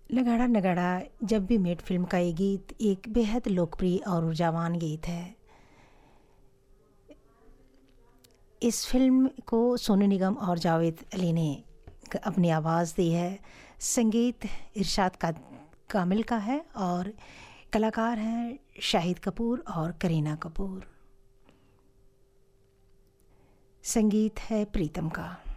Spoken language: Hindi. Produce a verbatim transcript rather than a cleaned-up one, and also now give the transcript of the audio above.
लगाड़ा नगाड़ा जब भी मेट फिल्म का ये गीत एक बेहद लोकप्रिय और ऊर्जावान गीत है। इस फिल्म को सोनू निगम और जावेद अली ने अपनी आवाज़ दी है। संगीत इरशाद का कामिल का है और कलाकार हैं शाहिद कपूर और करीना कपूर। संगीत है प्रीतम का।